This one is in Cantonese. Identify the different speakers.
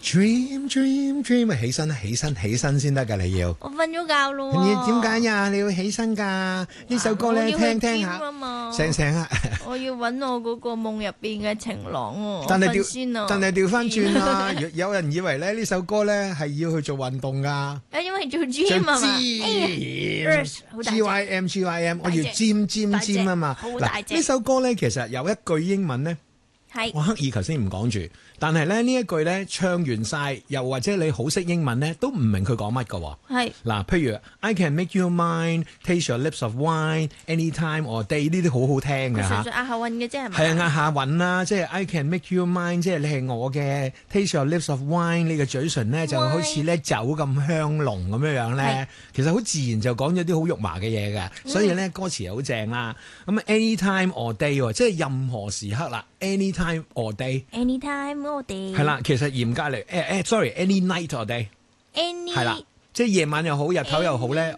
Speaker 1: dream，起身啦，起身先得㗎，你要。
Speaker 2: 我瞓咗覺咯。
Speaker 1: 點解呀？你要起身㗎？呢首歌咧，聽下，醒啊！
Speaker 2: 我要揾我嗰個夢入邊嘅情郎喎。
Speaker 1: 但係
Speaker 2: 先啊！
Speaker 1: 但係調翻轉啦，有人以為咧呢首歌咧係要去做運動㗎。
Speaker 2: 因為做 gym 啊嘛。
Speaker 1: GYM，我要尖啊嘛。嗱，呢首歌咧其實有一句英文咧。我刻意頭先唔講住，但係咧呢一句咧唱完晒，又或者你好識英文咧，都唔明佢講乜㗎。係嗱，譬如 I can make you mine, taste your lips of wine, anytime or day 呢啲好好聽㗎嚇。
Speaker 2: 純粹押下韻嘅啫係咪？
Speaker 1: 係啊，押下韻啦，即係 I can make you mine，即係你係我嘅 taste your lips of wine，你嘅嘴唇咧就好似咧酒咁香濃咁樣咧，其實好自然就講咗啲好肉麻嘅嘢㗎，所以咧歌詞又好正啦。咁 anytime or day 即係任何時刻啦。Anytime or day，anytime
Speaker 2: or day
Speaker 1: 係啦，其實嚴格嚟，sorry，any night or day，係啦，即係夜晚又好，日頭又好咧，